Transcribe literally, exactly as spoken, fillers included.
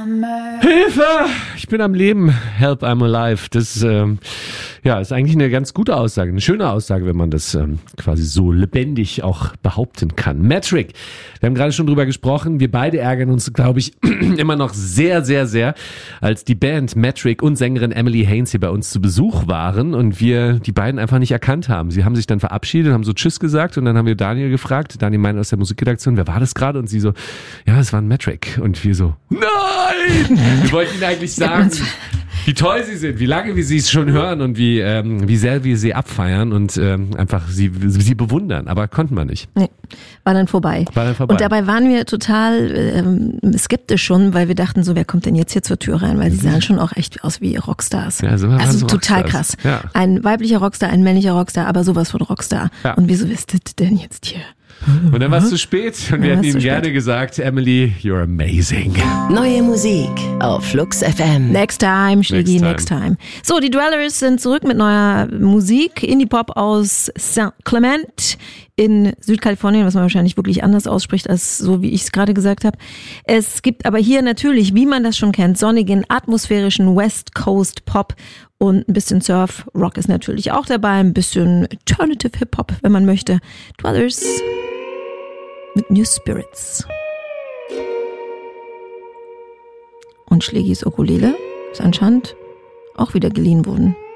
Hilfe! Ich bin am Leben. Help, I'm alive. Das ähm, ja, ist eigentlich eine ganz gute Aussage, eine schöne Aussage, wenn man das ähm, quasi so lebendig auch behaupten kann. Metric, wir haben gerade schon drüber gesprochen. Wir beide ärgern uns, glaube ich, immer noch sehr, sehr, sehr, als die Band Metric und Sängerin Emily Haines hier bei uns zu Besuch waren und wir die beiden einfach nicht erkannt haben. Sie haben sich dann verabschiedet, haben so Tschüss gesagt und dann haben wir Daniel gefragt, Daniel meinte aus der Musikredaktion, wer war das gerade? Und sie so, ja, es war ein Metric. Und wir so, nein! Wir wollten ihnen eigentlich sagen, wie toll sie sind, wie lange wir sie schon hören und wie ähm, wie sehr wir sie abfeiern und ähm, einfach sie sie bewundern, aber konnten wir nicht. Nee, war dann vorbei. War dann vorbei. Und dabei waren wir total ähm, skeptisch schon, weil wir dachten so, wer kommt denn jetzt hier zur Tür rein? Weil sie sahen schon auch echt aus wie Rockstars. Ja, so also so total Rockstars. krass. Ja. Ein weiblicher Rockstar, ein männlicher Rockstar, aber sowas von Rockstar. Ja. Und wieso bist du denn jetzt hier? Und dann war es zu spät und wir Ja, hätten ihnen zu gerne spät. gesagt, Emily, you're amazing. Neue Musik auf Flux F M. Next time, Schlägi, Next time. next time. So, die Dwellers sind zurück mit neuer Musik. Indie-Pop aus Saint Clement in Südkalifornien, was man wahrscheinlich wirklich anders ausspricht, als so wie ich es gerade gesagt habe. Es gibt aber hier natürlich, wie man das schon kennt, sonnigen, atmosphärischen West Coast Pop und ein bisschen Surf. Rock ist natürlich auch dabei, ein bisschen Alternative Hip-Hop, wenn man möchte. Dwellers mit New Spirits. Und Schlägis Ukulele ist anscheinend auch wieder geliehen worden.